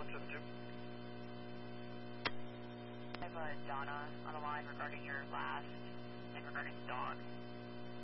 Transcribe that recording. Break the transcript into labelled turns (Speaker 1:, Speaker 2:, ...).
Speaker 1: 172.
Speaker 2: I have Donna on the line regarding your last and regarding the dog.